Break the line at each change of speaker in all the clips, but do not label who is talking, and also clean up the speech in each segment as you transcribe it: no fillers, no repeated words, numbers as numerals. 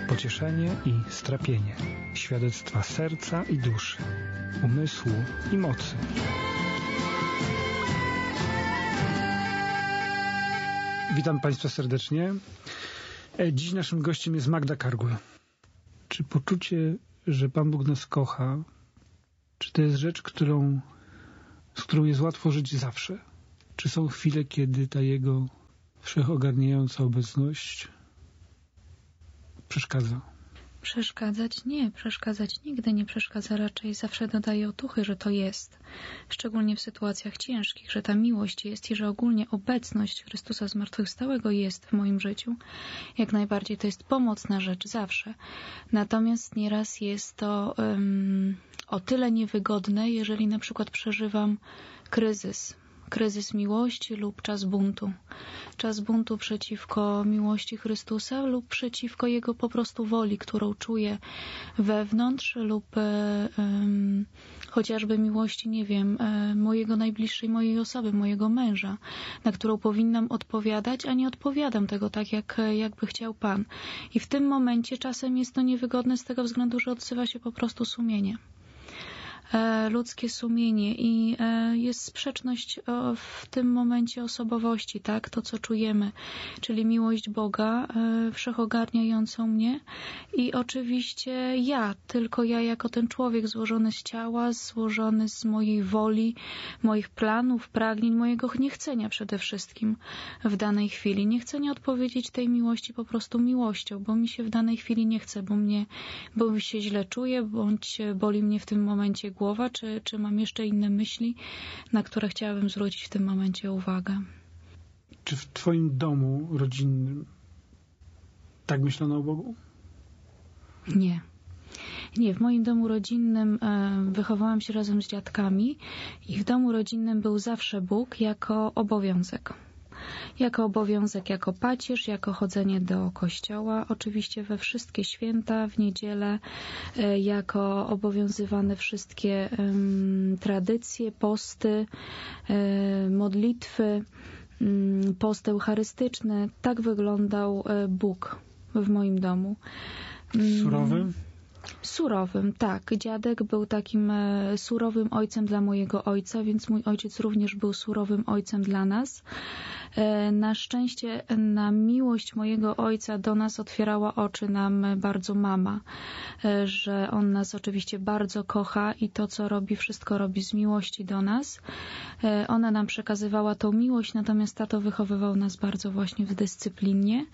Pocieszenie i strapienie, świadectwa serca i duszy, umysłu i mocy. Witam Państwa serdecznie. Dziś naszym gościem jest Magda Kargul. Czy poczucie, że Pan Bóg nas kocha, czy to jest rzecz, z którą jest łatwo żyć zawsze? Czy są chwile, kiedy ta Jego wszechogarniająca obecność przeszkadza?
Przeszkadzać nie, przeszkadzać nigdy nie przeszkadza, raczej zawsze dodaje otuchy, że to jest. Szczególnie w sytuacjach ciężkich, że ta miłość jest i że ogólnie obecność Chrystusa zmartwychwstałego jest w moim życiu. Jak najbardziej to jest pomocna rzecz zawsze. Natomiast nieraz jest to o tyle niewygodne, jeżeli na przykład przeżywam kryzys miłości lub czas buntu. Czas buntu przeciwko miłości Chrystusa lub przeciwko Jego po prostu woli, którą czuję wewnątrz lub chociażby miłości, nie wiem, mojego najbliższej mojej osoby, mojego męża, na którą powinnam odpowiadać, a nie odpowiadam tego tak, jakby chciał Pan. I w tym momencie czasem jest to niewygodne z tego względu, że odzywa się po prostu sumienie. Ludzkie sumienie i jest sprzeczność w tym momencie osobowości, tak? To, co czujemy, czyli miłość Boga wszechogarniającą mnie i oczywiście tylko ja jako ten człowiek złożony z ciała, złożony z mojej woli, moich planów, pragnień, mojego niechcenia przede wszystkim w danej chwili. Niechcenia odpowiedzieć tej miłości po prostu miłością, bo mi się w danej chwili nie chce, bo się źle czuję, bądź boli mnie w tym momencie głowa, czy mam jeszcze inne myśli, na które chciałabym zwrócić w tym momencie uwagę.
Czy w Twoim domu rodzinnym tak myślano o Bogu?
Nie. Nie, w moim domu rodzinnym wychowałam się razem z dziadkami i w domu rodzinnym był zawsze Bóg jako obowiązek. Jako pacierz, jako chodzenie do kościoła, oczywiście we wszystkie święta, w niedzielę, jako obowiązywane wszystkie tradycje, posty, modlitwy, post eucharystyczny. Tak wyglądał Bóg w moim domu.
Surowym?
Surowym, tak. Dziadek był takim surowym ojcem dla mojego ojca, więc mój ojciec również był surowym ojcem dla nas. Na szczęście na miłość mojego ojca do nas otwierała oczy nam bardzo mama, że on nas oczywiście bardzo kocha i to, co robi, wszystko robi z miłości do nas. Ona nam przekazywała tą miłość, natomiast tato wychowywał nas bardzo właśnie w dyscyplinie.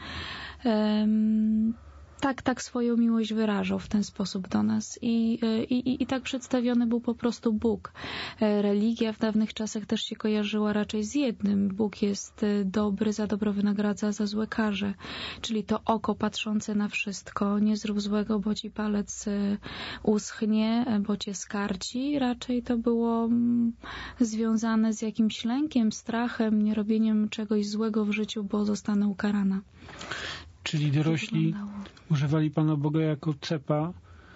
Tak swoją miłość wyrażał w ten sposób do nas i tak przedstawiony był po prostu Bóg. Religia w dawnych czasach też się kojarzyła raczej z jednym. Bóg jest dobry, za dobro wynagradza, za złe karze. Czyli to oko patrzące na wszystko. Nie zrób złego, bo ci palec uschnie, bo cię skarci. Raczej to było związane z jakimś lękiem, strachem, nierobieniem czegoś złego w życiu, bo zostanę ukarana.
Czyli dorośli używali Pana Boga jako cepa,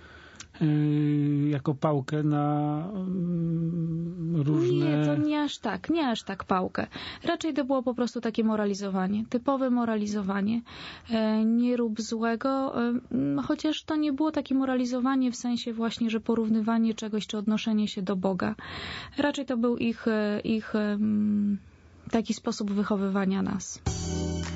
jako pałkę na różne...
Nie, to nie aż tak pałkę. Raczej to było po prostu takie moralizowanie, typowe moralizowanie. Nie rób złego, chociaż to nie było takie moralizowanie w sensie właśnie, że porównywanie czegoś czy odnoszenie się do Boga. Raczej to był ich taki sposób wychowywania nas.